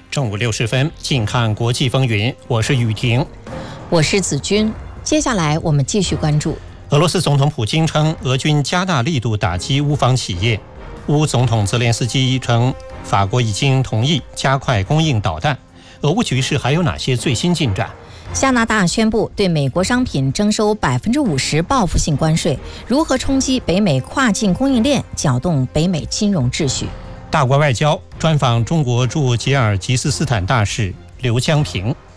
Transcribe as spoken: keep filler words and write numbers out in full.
正午六十分，近看国际风云，我是雨婷， 我是子君。接下来我们继续关注。 俄罗斯总统普京称，俄军加大力度打击乌方企业。乌总统泽连斯基称，法国已经同意加快供应导弹。俄乌局势还有哪些最新进展？ 加拿大宣布对美国商品征收百分之五十报复性关税，如何冲击北美跨境供应链，搅动北美金融秩序？ 大国外交专访中国驻吉尔吉斯斯坦大使刘江平。